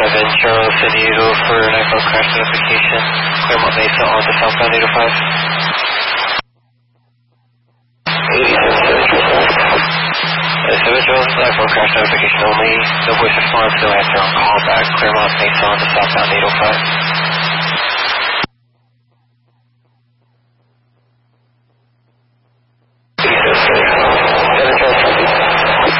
Charles San Diego for an iPhone crash notification. Claremont Mesa on to southbound 805. 7 Charles, iPhone crash notification only. No voice response, no answer on call back. Claremont Mesa on to southbound 805.